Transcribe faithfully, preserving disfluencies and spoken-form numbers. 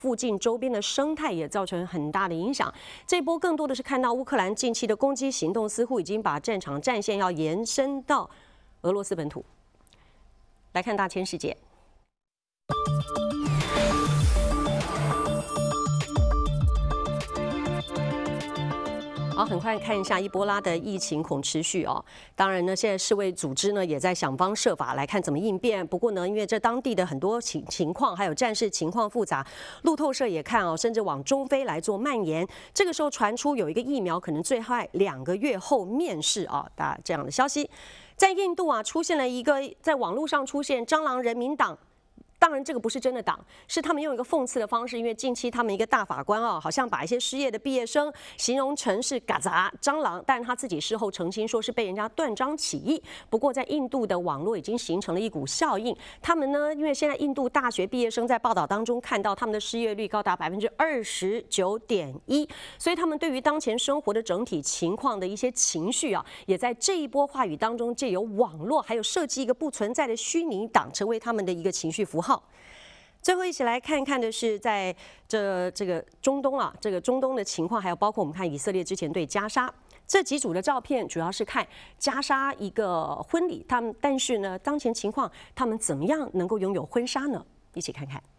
附近周边的生态也造成很大的影响。这波更多的是看到乌克兰近期的攻击行动似乎已经把战场战线要延伸到俄罗斯本土。来看大千世界。 好，很快看一下伊波拉的疫情恐持续哦。当然呢，现在世卫组织呢也在想方设法来看怎么应变。不过呢，因为这当地的很多情情况还有战事情况复杂，路透社也看哦，甚至往中非来做蔓延。这个时候传出有一个疫苗可能最快两个月后面世啊，大这样的消息。在印度啊，出现了一个在网络上出现蟑螂人民党。 当然，这个不是真的党，是他们用一个讽刺的方式，因为近期他们一个大法官啊，好像把一些失业的毕业生形容成是嘎杂蟑螂，但他自己事后澄清说是被人家断章取义。不过，在印度的网络已经形成了一股效应，他们呢，因为现在印度大学毕业生在报道当中看到他们的失业率高达百分之二十九点一，所以他们对于当前生活的整体情况的一些情绪啊，也在这一波话语当中借由网络还有设计一个不存在的虚拟党，成为他们的一个情绪符号。 最后一起来看看的是，在这这个中东啊，这个中东的情况，还有包括我们看以色列之前对加沙这几组的照片，主要是看加沙一个婚礼，他们但是呢，当前情况他们怎么样能够拥有婚纱呢？一起看看。